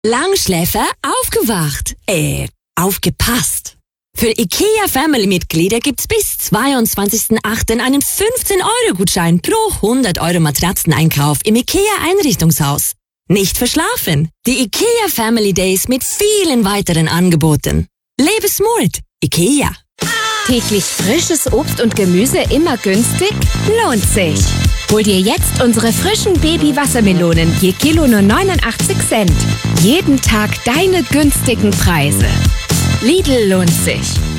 Langschläfer aufgewacht. Aufgepasst. Für IKEA-Family-Mitglieder gibt's bis 22.08. einen 15-Euro-Gutschein pro 100 € Matratzeneinkauf im IKEA-Einrichtungshaus. Nicht verschlafen. Die IKEA Family Days mit vielen weiteren Angeboten. Lebe smart. IKEA. Täglich frisches Obst und Gemüse immer günstig? Lohnt sich. Hol dir jetzt unsere frischen Baby-Wassermelonen je Kilo nur 89 Cent. Jeden Tag deine günstigen Preise. Lidl lohnt sich.